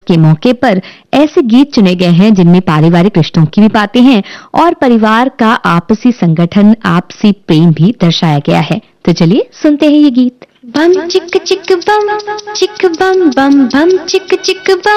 के मौके पर ऐसे गीत चुने गए हैं जिनमें पारिवारिक रिश्तों की भी बातें हैं और परिवार का आपसी संगठन, आपसी प्रेम भी दर्शाया गया है। तो चलिए सुनते हैं ये गीत। बम चिक चिक बम बम बम चिक चिक बम।